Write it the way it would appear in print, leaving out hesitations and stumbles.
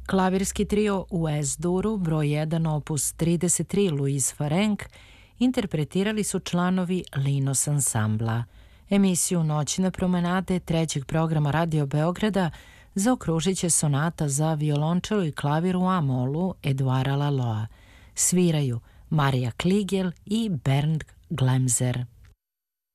Klavirski trio u S-duru broj 1 opus 33 Louise Farenc interpretirali su članovi Linos ansambla. Emisiju Noćne promenade trećeg programa Radio Beograda zaokružit će sonata za violončelo i klavir u A-molu Eduara Laloa. Sviraju Marija Kligel i Bernd Glemser.